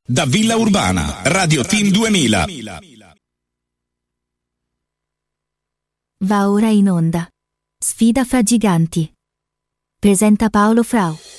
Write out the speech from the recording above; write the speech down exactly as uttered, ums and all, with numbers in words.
Da Villa Urbana, Radio Team duemila. Va ora in onda Sfida fra giganti. Presenta Paolo Frau.